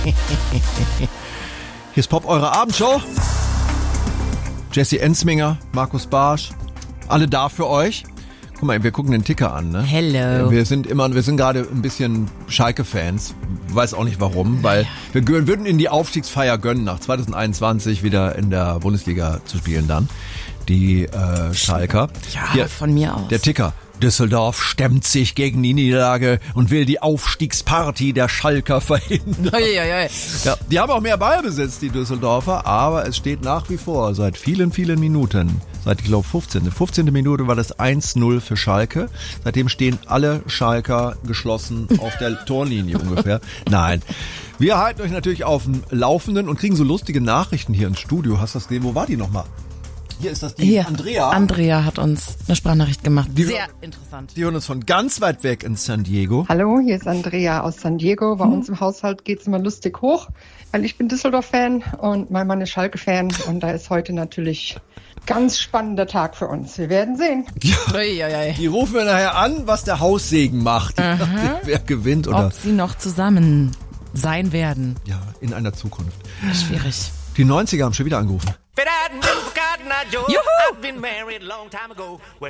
Hier ist Pop, eure Abendshow. Jesse Ensminger, Markus Barsch, alle da für euch. Guck mal, wir gucken den Ticker an, ne? Hello. Wir sind gerade ein bisschen Schalke-Fans. Weiß auch nicht warum, weil wir würden ihnen die Aufstiegsfeier gönnen, nach 2021 wieder in der Bundesliga zu spielen dann. Die Schalker. Ja, Hier, von mir aus. der Ticker. Düsseldorf stemmt sich gegen die Niederlage und will die Aufstiegsparty der Schalker verhindern. Ja, die haben auch mehr Ballbesitz, die Düsseldorfer, aber es steht nach wie vor seit vielen, vielen Minuten, seit ich glaube 15. Minute war das 1-0 für Schalke. Seitdem stehen alle Schalker geschlossen auf der Torlinie ungefähr. Nein. Wir halten euch natürlich auf dem Laufenden und kriegen so lustige Nachrichten hier ins Studio. Hast du das gesehen? Wo war die nochmal? Hier ist das die Andrea. Andrea hat uns eine Sprachnachricht gemacht. Sehr interessant. Die hören uns von ganz weit weg in San Diego. Hallo, hier ist Andrea aus San Diego. Bei uns im Haushalt geht's immer lustig hoch, weil ich bin Düsseldorf-Fan und mein Mann ist Schalke-Fan. Und da ist heute natürlich ganz spannender Tag für uns. Wir werden sehen. Ja. Die rufen wir nachher an, was der Haussegen macht. Wer gewinnt oder... Ob sie noch zusammen sein werden. Ja, in einer Zukunft. Schwierig. Die 90er haben schon wieder angerufen. Juhu!